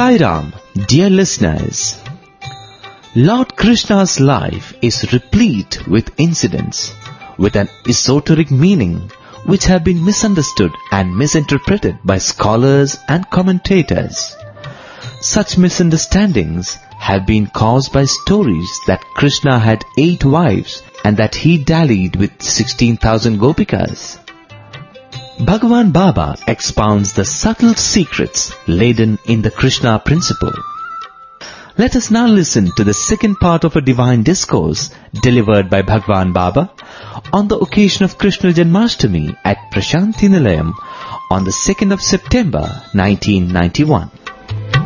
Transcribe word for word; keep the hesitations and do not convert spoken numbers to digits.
Sai Ram, dear listeners. Lord Krishna's life is replete with incidents with an esoteric meaning which have been misunderstood and misinterpreted by scholars and commentators. Such misunderstandings have been caused by stories that Krishna had eight wives and that he dallied with sixteen thousand gopikas. Bhagavan Baba expounds the subtle secrets laden in the Krishna principle. Let us now listen to the second part of a divine discourse delivered by Bhagavan Baba on the occasion of Krishna Janmashtami at Prashanti Nilayam on the second of September nineteen ninety-one.